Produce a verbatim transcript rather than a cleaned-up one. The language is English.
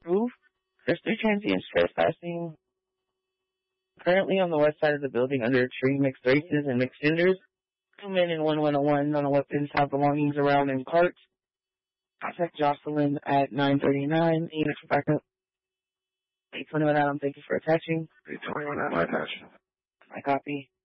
Roof. There's three transients trespassing currently on the west side of the building under a tree, mixed races and mixed genders. Two men and one one oh one on weapons have belongings around in carts. Contact Jocelyn at nine thirty-nine. Unit for backup. eight twenty-one Adam, thank you for attaching. eight twenty-one Adam, I attach. I copy.